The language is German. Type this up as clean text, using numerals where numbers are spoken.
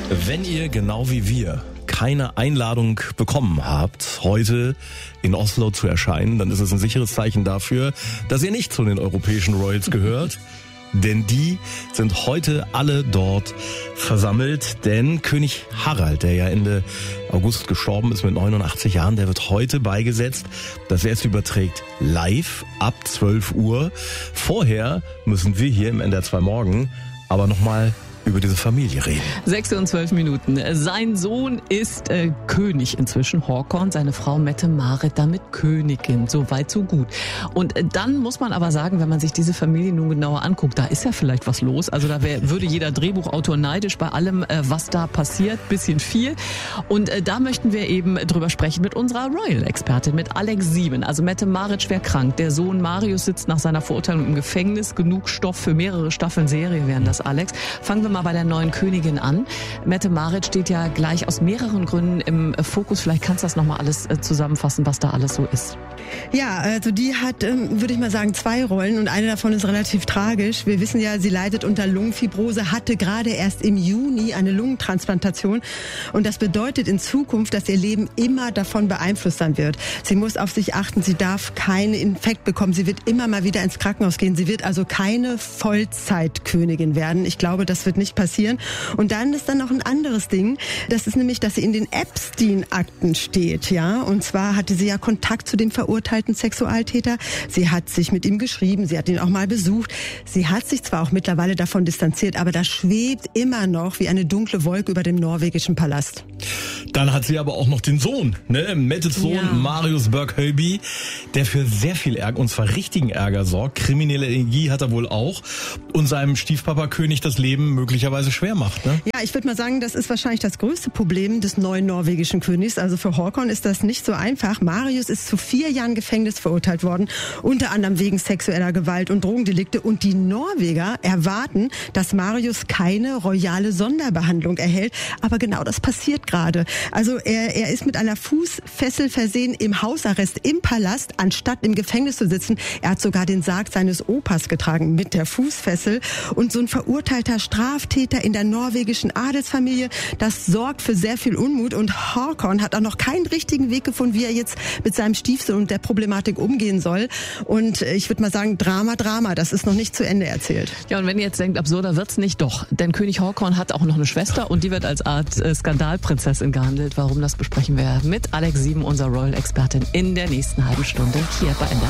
Wenn ihr genau wie wir keine Einladung bekommen habt, heute in Oslo zu erscheinen, dann ist es ein sicheres Zeichen dafür, dass ihr nicht zu den europäischen Royals gehört. Denn die sind heute alle dort versammelt. Denn König Harald, der ja Ende August gestorben ist mit 89 Jahren, der wird heute beigesetzt. Das erste überträgt live ab 12 Uhr. Vorher müssen wir hier im NDR 2 Morgen aber nochmal über diese Familie reden. 6 und 12 Minuten. Sein Sohn ist König inzwischen, Håkon, seine Frau Mette-Marit damit Königin. So weit, so gut. Und dann muss man aber sagen, wenn man sich diese Familie nun genauer anguckt, da ist ja vielleicht was los. Also da würde jeder Drehbuchautor neidisch bei allem, was da passiert. Bisschen viel. Und da möchten wir eben drüber sprechen mit unserer Royal-Expertin, mit Alex Sieben. Also Mette-Marit schwer krank. Der Sohn Marius sitzt nach seiner Verurteilung im Gefängnis. Genug Stoff für mehrere Staffeln Serie wären das, Alex. Fangen wir mal bei der neuen Königin an. Mette-Marit steht ja gleich aus mehreren Gründen im Fokus. Vielleicht kannst du das nochmal alles zusammenfassen, was da alles so ist. Ja, also die hat, würde ich mal sagen, 2 Rollen und eine davon ist relativ tragisch. Wir wissen ja, sie leidet unter Lungenfibrose, hatte gerade erst im Juni eine Lungentransplantation und das bedeutet in Zukunft, dass ihr Leben immer davon beeinflusst sein wird. Sie muss auf sich achten, sie darf keinen Infekt bekommen, sie wird immer mal wieder ins Krankenhaus gehen, sie wird also keine Vollzeitkönigin werden. Ich glaube, das wird nicht passieren. Und dann ist dann noch ein anderes Ding, das ist nämlich, dass sie in den Epstein-Akten steht, ja, und zwar hatte sie ja Kontakt zu dem verurteilten Sexualtäter. Sie hat sich mit ihm geschrieben, sie hat ihn auch mal besucht. Sie hat sich zwar auch mittlerweile davon distanziert, aber das schwebt immer noch wie eine dunkle Wolke über dem norwegischen Palast. Dann hat sie aber auch noch den Sohn, Mettes Sohn, ja. Marius Berg-Høiby, der für sehr viel Ärger, und zwar richtigen Ärger sorgt. Kriminelle Energie hat er wohl auch und seinem Stiefpapa König das Leben möglicherweise schwer macht. Ne? Ja, ich würde mal sagen, das ist wahrscheinlich das größte Problem des neuen norwegischen Königs. Also für Håkon ist das nicht so einfach. Marius ist zu 4 Jahren Gefängnis verurteilt worden, unter anderem wegen sexueller Gewalt und Drogendelikte. Und die Norweger erwarten, dass Marius keine royale Sonderbehandlung erhält. Aber genau das passiert gerade. Also er ist mit einer Fußfessel versehen im Hausarrest im Palast, anstatt im Gefängnis zu sitzen. Er hat sogar den Sarg seines Opas getragen mit der Fußfessel. Und so ein verurteilter Straftäter in der norwegischen Adelsfamilie, das sorgt für sehr viel Unmut. Und Håkon hat auch noch keinen richtigen Weg gefunden, wie er jetzt mit seinem Stiefsohn und der Problematik umgehen soll. Und ich würde mal sagen, Drama, das ist noch nicht zu Ende erzählt. Ja, und wenn ihr jetzt denkt, absurder wird's nicht, doch. Denn König Håkon hat auch noch eine Schwester und die wird als Art Skandalprinzessin gehandelt. Warum, das besprechen wir mit Alex Sieben, unserer Royal-Expertin, in der nächsten halben Stunde hier bei NDR.